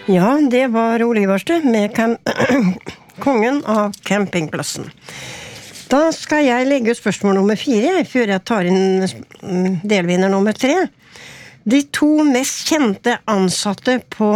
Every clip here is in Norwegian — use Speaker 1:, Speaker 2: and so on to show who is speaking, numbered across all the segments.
Speaker 1: Ja, det var Oliverste med kongen av campingplassen. Da skal jeg legge ut spørsmål nummer 4, før jeg tar inn delvinner nummer 3. De 2 mest kjente ansatte på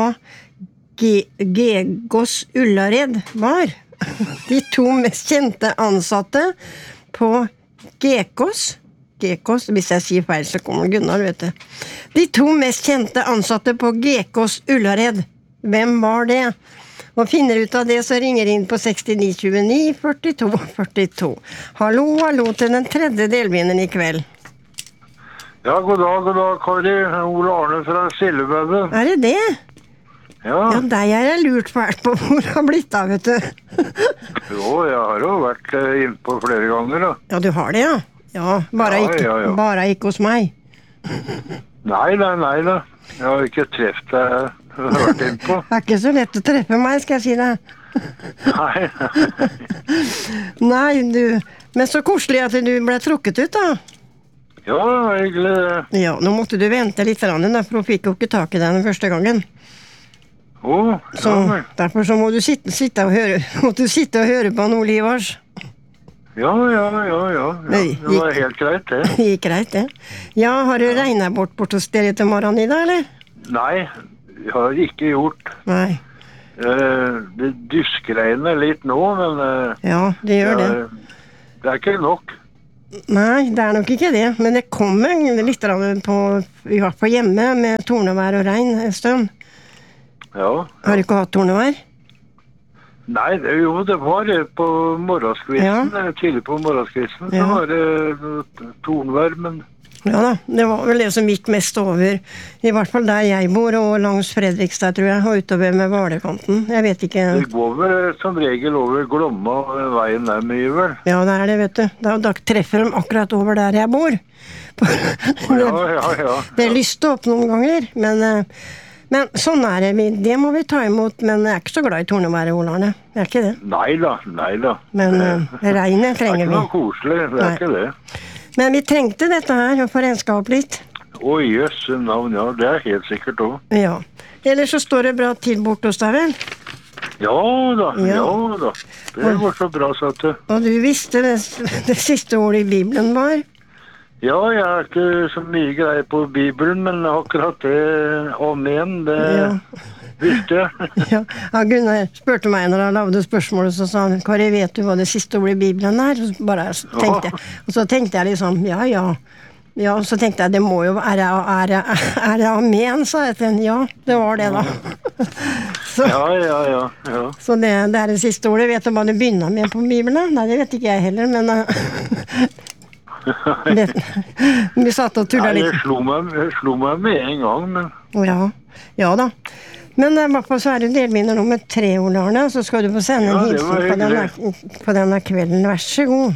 Speaker 1: Gegås Ullared var. De 2 mest kjente ansatte på Gekås, hvis jeg sier feil så kommer Gunnar, vet du. De 2 mest kjente ansatte på Gekås Ullared. Hvem var det? Og finner ut av det, så ringer inn på 6929 42 42. Hallo, hallo til den 3. delvinneren i kveld.
Speaker 2: Ja, god dag, Kari. Ole Arne fra Sildebøve.
Speaker 1: Er det det?
Speaker 2: Ja.
Speaker 1: Ja, deg er jeg lurt fælt på hvor det har blitt av, vet du.
Speaker 2: Jo, jeg har jo vært innpå flere ganger, da.
Speaker 1: Ja, du har det, ja. Ja, bare ikke hos meg.
Speaker 2: Nei da. Jeg har ikke treft deg. Hørt innpå.
Speaker 1: Det er ikke så lett å treffe meg, skal jeg si det.
Speaker 2: Nei.
Speaker 1: Nei, men så koselig at du ble trukket ut, da.
Speaker 2: Ja, egentlig.
Speaker 1: Ja, nå måtte du vente litt, for hun fikk jo ikke tak i deg den første gangen. Så derfor så må du sitte og høre på han Olivers.
Speaker 2: Ja. Det var helt greit, det.
Speaker 1: Det gikk greit, det. Ja, har du regnet bort hos dere til morgenen i dag, eller?
Speaker 2: Nei, jeg har ikke gjort.
Speaker 1: Nei.
Speaker 2: Det duskregner litt nå, men...
Speaker 1: Ja, det gjør det.
Speaker 2: Det er ikke nok.
Speaker 1: Nei, det er nok ikke det. Men det kommer litt i hvert fall hjemme med tornevær og regn en stund.
Speaker 2: Ja.
Speaker 1: Har du ikke hatt tornevær?
Speaker 2: Nei, det var det på morgenskvisten. Ja. Tidlig på morgenskvisten så var det tornvær, men...
Speaker 1: Ja da, det var vel det som gikk mest over, i hvert fall der jeg bor, og langs Fredrikstad, tror jeg, og utover med Valekanten. Jeg vet ikke...
Speaker 2: Det går vel som regel over Glomma, og veien der mye, vel?
Speaker 1: Ja, det er det, vet du. Da treffer de akkurat over der jeg bor.
Speaker 2: Ja.
Speaker 1: Det er lyst opp noen ganger, men sånn er det. Det må vi ta imot, men jeg er ikke så glad i torneværet, Olarne. Jeg er ikke det.
Speaker 2: Nei da.
Speaker 1: Men regnet trenger vi.
Speaker 2: Det er ikke noe koselig, det er ikke det.
Speaker 1: Men vi trengte dette her, å få renska opp litt.
Speaker 2: Jøsse navn, ja, det er helt sikkert også.
Speaker 1: Ja. Ellers så står det bra til bort hos deg, vel?
Speaker 2: Ja da. Det var så bra, satt det.
Speaker 1: Og du visste det siste ordet i Bibelen var?
Speaker 2: Ja, jeg har ikke så mye greier på Bibelen, men akkurat det amen, det visste jeg.
Speaker 1: Ja, Gunnar spurte meg når han lavde spørsmålet, så sa han, Kari, vet du hva det siste ordet i Bibelen er? Og så tenkte jeg liksom, ja, så tenkte jeg, det må jo være, er det amen, sa jeg til henne. Ja, det var det da. Så,
Speaker 2: ja.
Speaker 1: Så det er det siste ordet. Vet du hva det begynner med på Bibelen? Nei, det vet ikke jeg heller, men... Vi satt og tullet litt.
Speaker 2: Jeg slo meg med en gang, men... Ja da. Men i hvert fall så er du delvinner nummer 3, Ole Arne, så skal du få sende en hilsen på denne kvelden. Vær så god.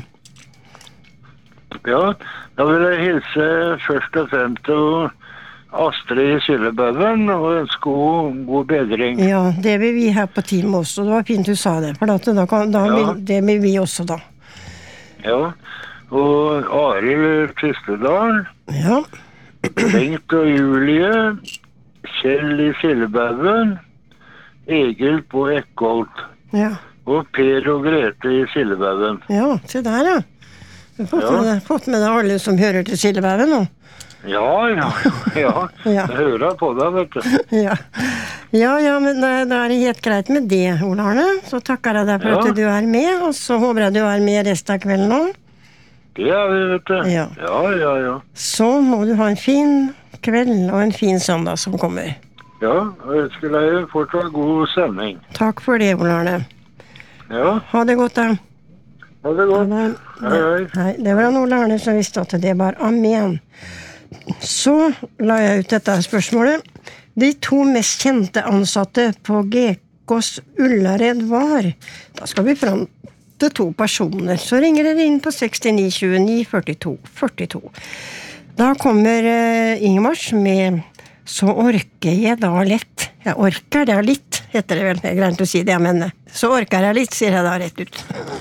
Speaker 2: Ja, da vil jeg hilse først og fremst til Astrid i Sildebøven og ønske god bedring.
Speaker 1: Ja, det vil vi her på team også. Det var fint du sa det, for det vil vi også da.
Speaker 2: Ja, og Arild Tystedal.
Speaker 1: Ja.
Speaker 2: Bengt og Julie. Kjell i Sildebøven. Egil på Ekkolt.
Speaker 1: Ja.
Speaker 2: Og Per og Grete i Sildebøven.
Speaker 1: Ja, se der, ja. Du har fått med deg alle som hører til Sildebøven nå.
Speaker 2: Ja. Jeg hører på deg, vet du.
Speaker 1: Ja, men da er det helt greit med det, Ole Arne. Så takker jeg deg for at du er med, og så håper jeg du er med resten av kvelden nå.
Speaker 2: Det er vi, vet du. Ja.
Speaker 1: Så må du ha en fin kveld og en fin søndag som kommer.
Speaker 2: Ja, og jeg ønsker deg fortsatt god sending.
Speaker 1: Takk for det, Ole Arne.
Speaker 2: Ja.
Speaker 1: Ha det godt da.
Speaker 2: Ha det godt.
Speaker 1: Hei. Det var Ole Arne som visste at det var amen. Så la jeg ut dette spørsmålet. De 2 mest kjente ansatte på Gekås Ullared var. Da skal vi fram til 2 personer. Så ringer dere inn på 6929 42 42. Da kommer Ingmars med Så orker jeg da lett. Jeg orker det litt, heter det vel. Jeg glemte å si det, men så orker jeg litt, sier jeg da rett ut.